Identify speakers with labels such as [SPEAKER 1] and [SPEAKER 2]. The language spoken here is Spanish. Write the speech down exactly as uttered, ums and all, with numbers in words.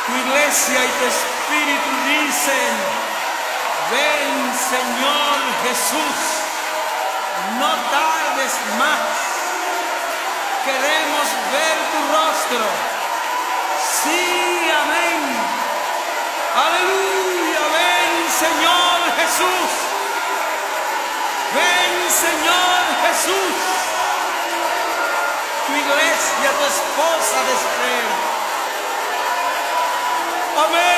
[SPEAKER 1] Tu iglesia y tu espíritu dicen: ven, Señor Jesús, no tardes más. Queremos ver tu rostro. Sí, amén. Aleluya, ven, Señor Jesús. Ven, Señor Jesús. Tu iglesia, tu esposa te espera. Amén.